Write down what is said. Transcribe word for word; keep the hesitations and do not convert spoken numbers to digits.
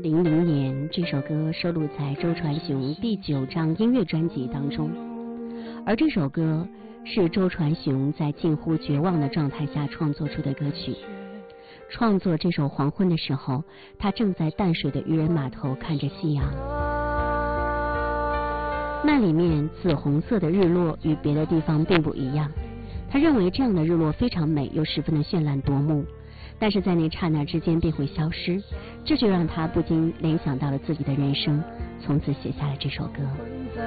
零零年，这首歌收录在周传雄第九张音乐专辑当中，而这首歌是周传雄在近乎绝望的状态下创作出的歌曲。创作这首《黄昏》的时候，他正在淡水的渔人码头看着夕阳，那里面紫红色的日落与别的地方并不一样，他认为这样的日落非常美，又十分的绚烂夺目，但是在那刹那之间便会消失，这就让他不禁联想到了自己的人生，从此写下了这首歌。